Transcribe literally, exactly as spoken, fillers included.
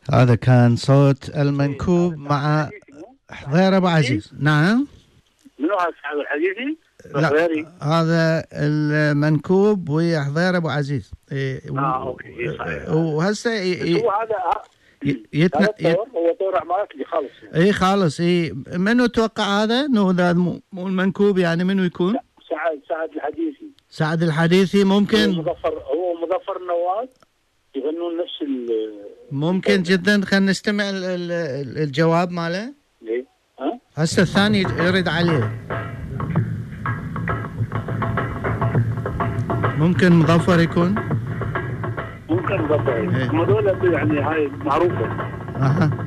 هذا كان صوت المنكوب مع حضير ابو عزيز. نعم. منو هذا سعد الحديثي؟ لا حضيري. هذا المنكوب ويا حضير ابو عزيز. إيه اه اوكي إيه صحيح. وهسه هو هذا يتنا... هذا الطور هو طور اعمالك خالص يعني. اي خالص. اي منو توقع هذا؟ انه هذا مو المنكوب يعني منو يكون؟ سعد سعد الحديثي. سعد الحديثي ممكن. هو مظفر هو مظفر النواد يغنون نفس ال ممكن جدا. خلينا نستمع الجواب ماله. ليه؟ ها؟ هسه الثاني يرد عليه. ممكن مظفر يكون. ممكن مظفر. هم دول يعني هاي معروفه. اها